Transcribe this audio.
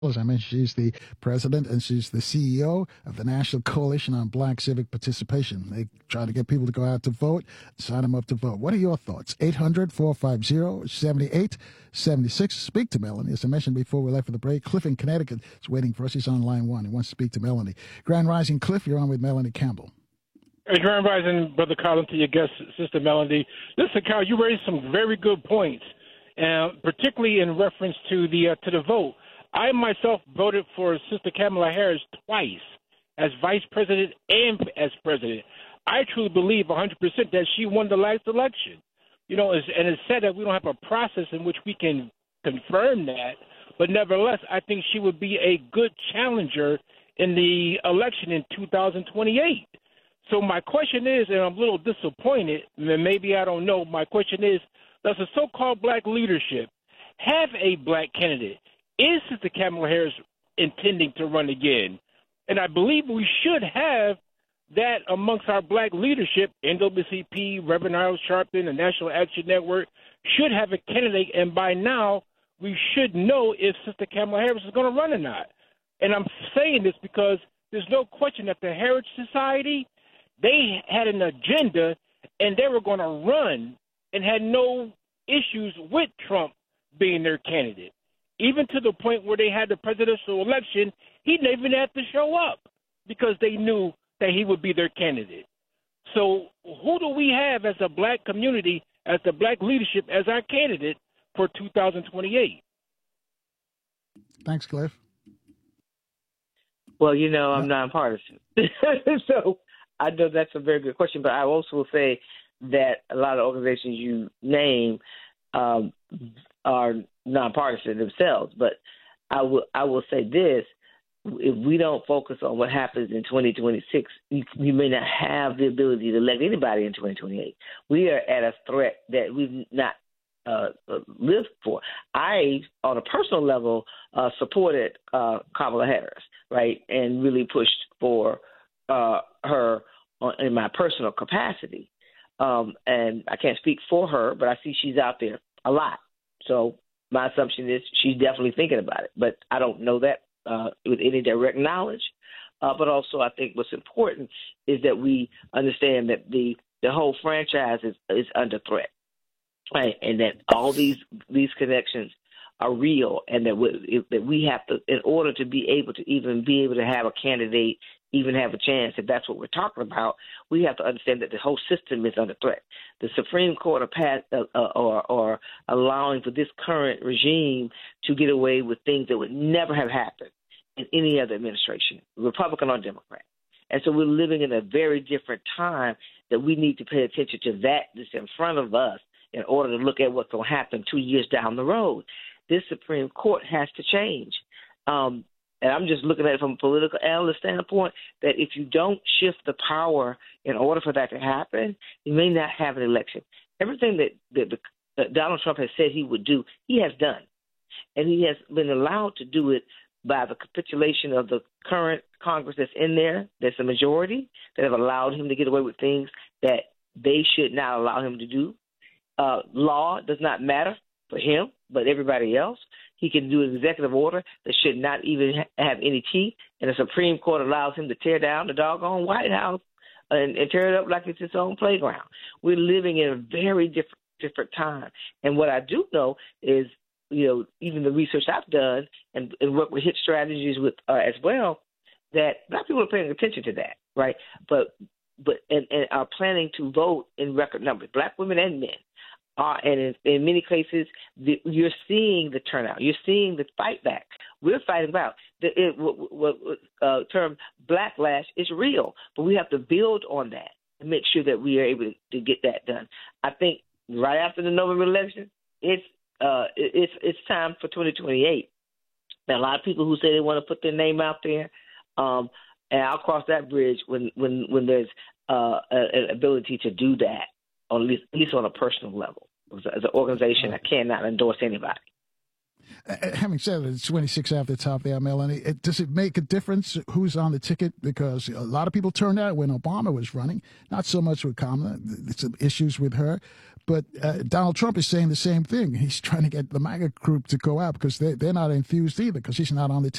As I mentioned, she's the president and she's the CEO of the National Coalition on Black Civic Participation. They try to get people to go out to vote, sign them up to vote. What are your thoughts? 800-450-7876. Speak to Melanie. As I mentioned before we left for the break, Cliff in Connecticut is waiting for us. He's on line one. He wants to speak to Melanie. Grand Rising, Cliff, you're on with Melanie Campbell. Hey, Grand Rising, Brother Colin, to your guest, Sister Melanie. Listen, Kyle, you raised some very good points, particularly in reference to the vote. I myself voted for Sister Kamala Harris twice as vice president and as president. I truly believe 100% that she won the last election. And it's said that we don't have a process in which we can confirm that, but nevertheless, I think she would be a good challenger in the election in 2028. So my question is, and I'm a little disappointed, and maybe I don't know, my question is, does the so-called black leadership have a black candidate? Is Sister Kamala Harris intending to run again? And I believe we should have that amongst our black leadership. NAACP, Reverend Harold Sharpton, the National Action Network should have a candidate, and by now we should know if Sister Kamala Harris is going to run or not. And I'm saying this because there's no question that the Heritage Society, they had an agenda, and they were going to run and had no issues with Trump being their candidate. Even to the point where they had the presidential election, he didn't even have to show up because they knew that he would be their candidate. So who do we have as a black community, as the black leadership, as our candidate for 2028? Thanks, Cliff. Well, I'm nonpartisan. So I know that's a very good question, but I also will say that a lot of organizations you name are nonpartisan themselves. But I will say this: if we don't focus on what happens in 2026, you may not have the ability to elect anybody in 2028. We are at a threat that we've not lived for. I, on a personal level, supported Kamala Harris, right, and really pushed for her in my personal capacity. And I can't speak for her, but I see she's out there a lot. So my assumption is she's definitely thinking about it, but I don't know that with any direct knowledge. But also I think what's important is that we understand that the whole franchise is under threat, right? And that all these connections are real, and that we have to, in order to be able to have a candidate, even have a chance, if that's what we're talking about, we have to understand that the whole system is under threat. The Supreme Court are allowing for this current regime to get away with things that would never have happened in any other administration, Republican or Democrat. And so we're living in a very different time that we need to pay attention to that's in front of us in order to look at what's going to happen 2 years down the road. This Supreme Court has to change. And I'm just looking at it from a political analyst standpoint, that if you don't shift the power in order for that to happen, you may not have an election. Everything that Donald Trump has said he would do, he has done. And he has been allowed to do it by the capitulation of the current Congress that's in there, that's a majority, that have allowed him to get away with things that they should not allow him to do. Law does not matter for him, but everybody else. He can do an executive order that should not even have any teeth, and the Supreme Court allows him to tear down the doggone White House and tear it up like it's its own playground. We're living in a very different time. And what I do know is, even the research I've done and work with hit strategies with as well, that black people are paying attention to that, right? But are planning to vote in record numbers, black women and men. And in many cases, you're seeing the turnout. You're seeing the fight back. We're fighting back. The term backlash is real, but we have to build on that and make sure that we are able to get that done. I think right after the November election, it's time for 2028. There are a lot of people who say they want to put their name out there, and I'll cross that bridge when there's an ability to do that, at least on a personal level. As an organization, I cannot endorse anybody. Having said it, it's 26 after the top there, Melanie. Does it make a difference who's on the ticket? Because a lot of people turned out when Obama was running, not so much with Kamala. Some issues with her. But Donald Trump is saying the same thing. He's trying to get the MAGA group to go out because they're not enthused either because he's not on the